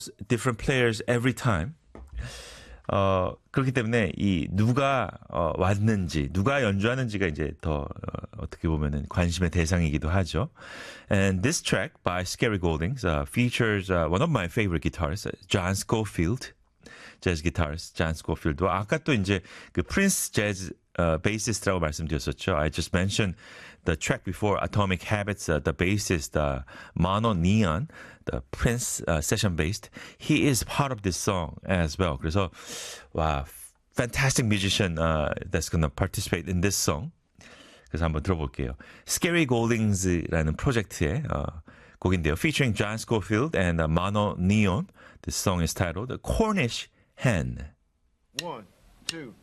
different players every time. 그렇기 때문에 이 누가 왔는지, 누가 연주하는지가 이제 더 어떻게 보면은 관심의 대상이기도 하죠. And this track by Scary Goldings features one of my favorite guitarists, John Scofield, jazz guitarist John Scofield. 아까 또 이제 그 프린스 재즈 bassist라고 말씀드렸었죠. I just mentioned the track before, Atomic Habits, the bassist, Mano Neon, the Prince session bassist. He is part of this song as well. 그래서 와, fantastic musician that's going to participate in this song. 그래서 한번 들어볼게요. Scary Goldings라는 프로젝트의 곡인데요. Featuring John Scofield and Mano Neon. This song is titled The Cornish Hen. 1, 2